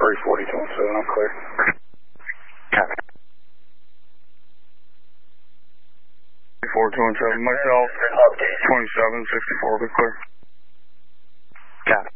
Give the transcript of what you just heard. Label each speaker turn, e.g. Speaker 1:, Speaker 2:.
Speaker 1: 340-217, I'm clear.
Speaker 2: Copy. 4217, myself, 2764, be clear.
Speaker 3: Copy.